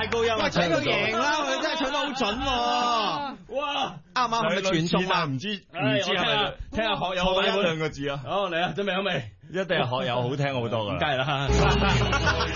太高音啊！ 睇佢贏啦，佢真係唱得好準喎。 哇！ 啱啱係咪傳送啊？ 唔知係咪？聽下學友好聽兩個字啊！ 好嚟啊，準備好未？ 一定係學友好聽好多噶。 梗係啦。